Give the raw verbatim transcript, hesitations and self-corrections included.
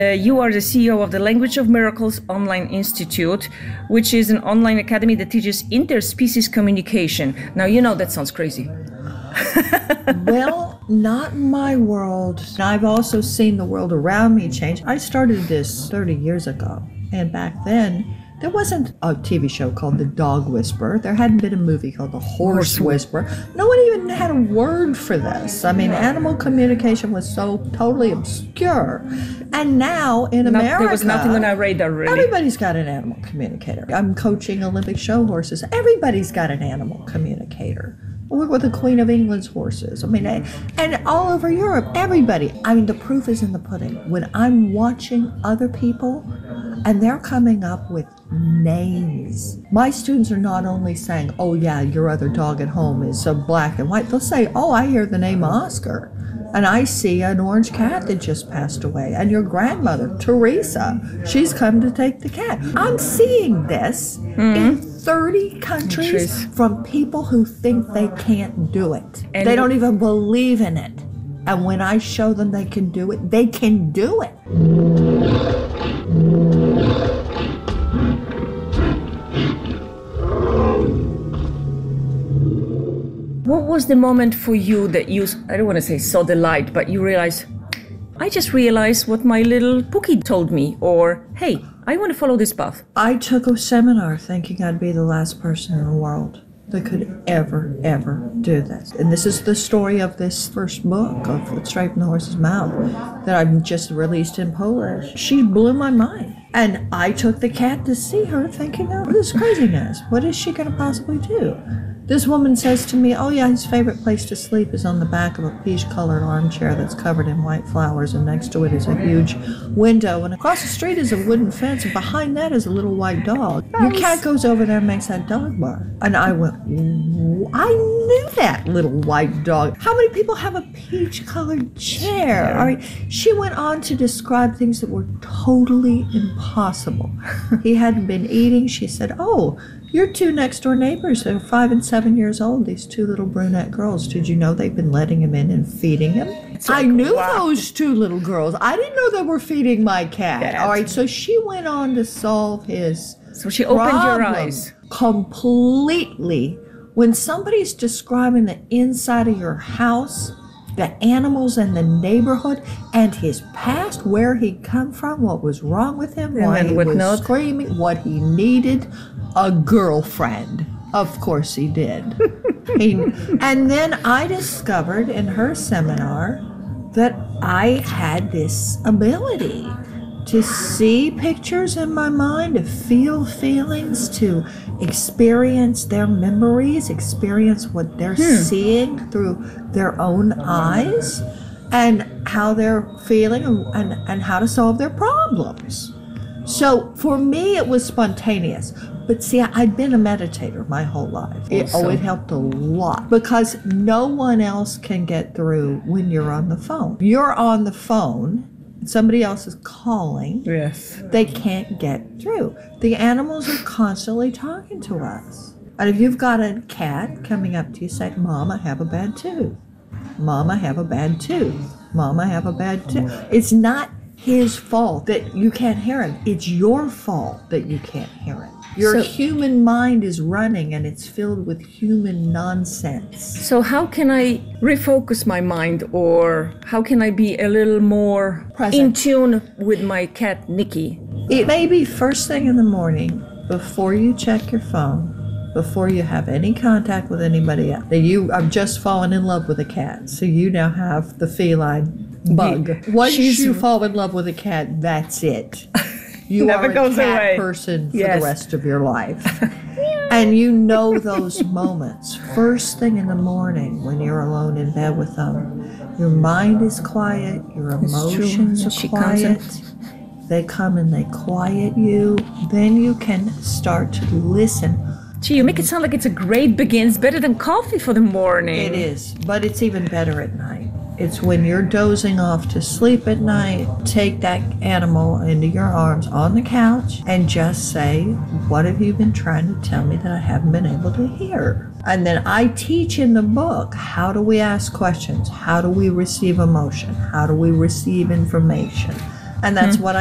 Uh, you are the C E O of the Language of Miracles Online Institute, which is an online academy that teaches interspecies communication. Now, you know that sounds crazy. Well, not in my world. I've also seen the world around me change. I started this thirty years ago, and back then, there wasn't a T V show called The Dog Whisperer. There hadn't been a movie called The Horse Whisperer. No one even had a word for this. I mean, animal communication was so totally obscure. And now in Not, America, there was nothing on our radar, really. Everybody's got an animal communicator. I'm coaching Olympic show horses. Everybody's got an animal communicator. I work with the Queen of England's horses. I mean, and all over Europe, everybody. I mean, the proof is in the pudding. When I'm watching other people and they're coming up with names. My students are not only saying, oh yeah, your other dog at home is a black and white. They'll say, oh, I hear the name Oscar. And I see an orange cat that just passed away. And your grandmother, Teresa, she's come to take the cat. I'm seeing this mm-hmm. in thirty countries, countries from people who think they can't do it. And they don't even believe in it. And when I show them they can do it, they can do it. What was the moment for you that you, I don't want to say saw the light, but you realized, I just realized what my little Pookie told me, or, hey, I want to follow this path? I took a seminar thinking I'd be the last person in the world that could ever, ever do this. And this is the story of this first book of Straight from the Horse's Mouth that I've just released in Polish. She blew my mind. And I took the cat to see her thinking, oh, this is craziness. What is she going to possibly do? This woman says to me, oh yeah, his favorite place to sleep is on the back of a peach-colored armchair that's covered in white flowers, and next to it is a huge window, and across the street is a wooden fence, and behind that is a little white dog. Your cat goes over there and makes that dog bark. And I went, I knew that little white dog. How many people have a peach-colored chair? All right. She went on to describe things that were totally impossible. He hadn't been eating. She said, oh, your two next-door neighbors are five and seven years old, these two little brunette girls. Did you know they've been letting him in and feeding him? Like, I knew wow. those two little girls. I didn't know they were feeding my cat. Dad. All right, so she went on to solve his So she opened your eyes. Completely. When somebody's describing the inside of your house, the animals in the neighborhood, and his past, where he'd come from, what was wrong with him, and why he was no screaming, what he needed, a girlfriend. Of course he did. he, and then I discovered in her seminar that I had this ability to see pictures in my mind, to feel feelings, to experience their memories, experience what they're hmm. seeing through their own eyes, and how they're feeling, and, and, and how to solve their problems. So for me, it was spontaneous. But see, I'd been a meditator my whole life. It, oh, it helped a lot, because no one else can get through when you're on the phone. You're on the phone, somebody else is calling. Yes. They can't get through. The animals are constantly talking to us. And if you've got a cat coming up to you saying, Mom, I have a bad tooth. Mom, I have a bad tooth. Mom, I have a bad tooth. It's not his fault that you can't hear him. It's your fault that you can't hear him. Your so, human mind is running, and it's filled with human nonsense. So how can I refocus my mind, or how can I be a little more Present. in tune with my cat, Nikki? It may be first thing in the morning, before you check your phone, before you have any contact with anybody else. You have just fallen in love with a cat, so you now have the feline bug. Once She's, you fall in love with a cat, that's it. You Never are a goes cat away. person for yes. the rest of your life. And you know those moments. First thing in the morning when you're alone in bed with them, your mind is quiet, your emotions are quiet. They come and they quiet you. Then you can start to listen. Gee, you make it sound like it's a great beginning. It's better than coffee for the morning. It is, but it's even better at night. It's when you're dozing off to sleep at night, take that animal into your arms on the couch and just say, what have you been trying to tell me that I haven't been able to hear? And then I teach in the book, how do we ask questions? How do we receive emotion? How do we receive information? And that's what